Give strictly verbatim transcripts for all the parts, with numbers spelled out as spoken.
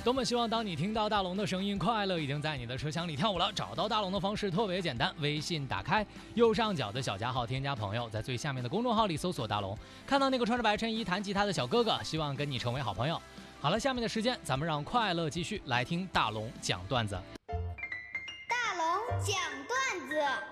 多么希望当你听到大龙的声音，快乐已经在你的车厢里跳舞了。找到大龙的方式特别简单，微信打开右上角的小加号，添加朋友，在最下面的公众号里搜索大龙，看到那个穿着白衬衣弹吉他的小哥哥，希望跟你成为好朋友。好了，下面的时间咱们让快乐继续，来听大龙讲段子。 大龙讲段子。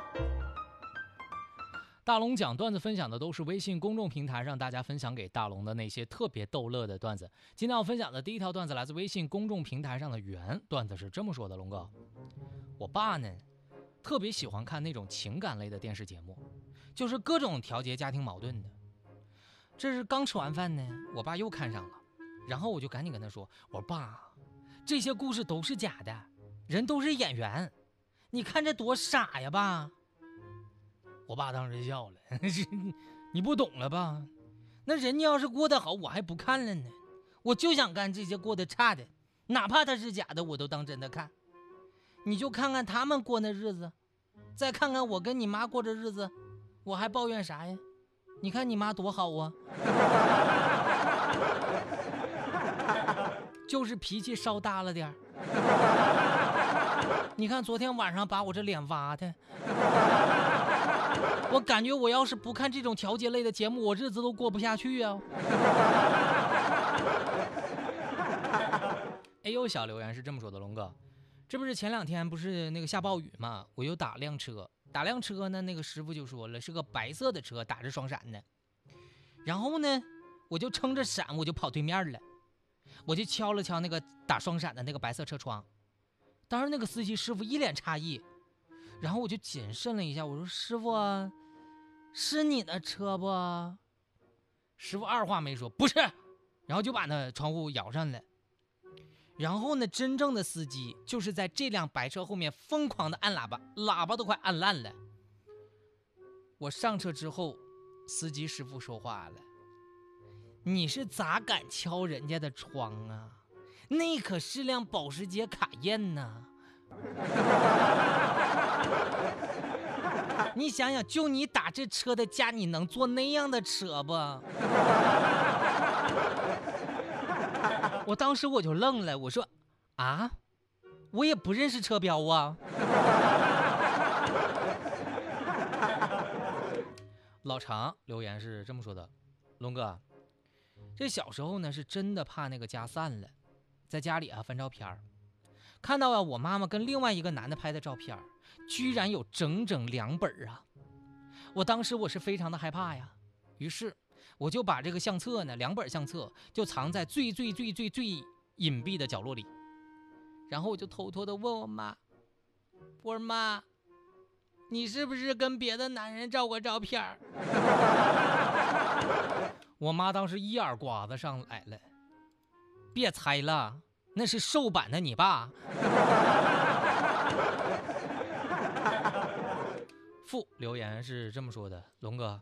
大龙讲段子分享的都是微信公众平台上大家分享给大龙的那些特别逗乐的段子。今天要分享的第一条段子来自微信公众平台上的圆，段子是这么说的：龙哥，我爸呢特别喜欢看那种情感类的电视节目，就是各种调节家庭矛盾的。这是刚吃完饭呢，我爸又看上了，然后我就赶紧跟他说，我说爸，这些故事都是假的，人都是演员，你看这多傻呀爸。我爸当时笑了，你不懂了吧？那人家要是过得好，我还不看了呢。我就想看这些过得差的，哪怕他是假的，我都当真的看。你就看看他们过那日子，再看看我跟你妈过这日子，我还抱怨啥呀？你看你妈多好啊，就是脾气稍大了点儿。你看昨天晚上把我这脸挖的，我感觉我要是不看这种调节类的节目，我日子都过不下去啊。哎呦，小留言是这么说的：龙哥，这不是前两天不是那个下暴雨嘛，我又打辆车，打辆车呢，那个师傅就说了，是个白色的车，打着双闪的。然后呢，我就撑着伞，我就跑对面了，我就敲了敲那个打双闪的那个白色车窗。当时那个司机师傅一脸诧异，然后我就谨慎了一下，我说师傅啊，是你的车不？师傅二话没说，不是，然后就把那窗户摇上了。然后呢，真正的司机就是在这辆白车后面疯狂的按喇叭，喇叭都快按烂了。我上车之后，司机师傅说话了，你是咋敢敲人家的窗啊？那可是辆保时捷卡宴呐！你想想，就你打这车的价，你能坐那样的车不？我当时我就愣了，我说啊，我也不认识车标啊。老常留言是这么说的：龙哥，这小时候呢是真的怕那个家散了，在家里啊翻照片，看到啊我妈妈跟另外一个男的拍的照片，居然有整整两本啊！我当时我是非常的害怕呀，于是我就把这个相册呢，两本相册就藏在最最最最最隐蔽的角落里，然后我就偷偷的问我妈，我说妈，你是不是跟别的男人照过照片？我妈当时一耳刮子上来了，别猜了，那是瘦版的你爸。父留言是这么说的：龙哥，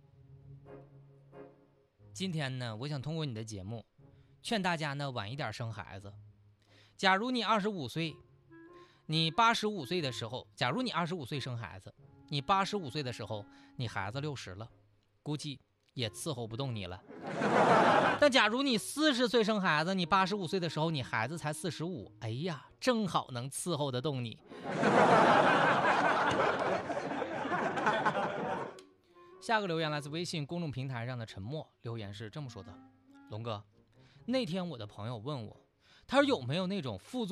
今天呢，我想通过你的节目，劝大家呢晚一点生孩子。假如你二十五岁，你八十五岁的时候，假如你二十五岁生孩子，你八十五岁的时候，你孩子六十了，估计也伺候不动你了。但假如你四十岁生孩子，你八十五岁的时候，你孩子才四十五，哎呀，正好能伺候得动你。下个留言来自微信公众平台上的沉默，留言是这么说的：龙哥，那天我的朋友问我，他说有没有那种副作